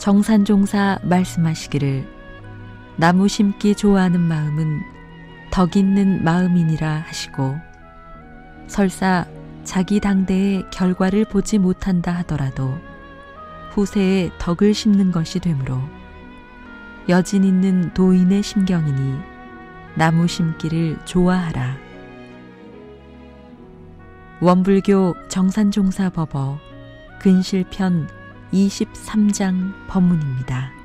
정산종사 말씀하시기를 나무 심기 좋아하는 마음은 덕 있는 마음이니라 하시고 설사 자기 당대의 결과를 보지 못한다 하더라도 후세에 덕을 심는 것이 되므로 여진 있는 도인의 심경이니 나무 심기를 좋아하라. 원불교 정산종사 법어 근실편 23장 법문입니다.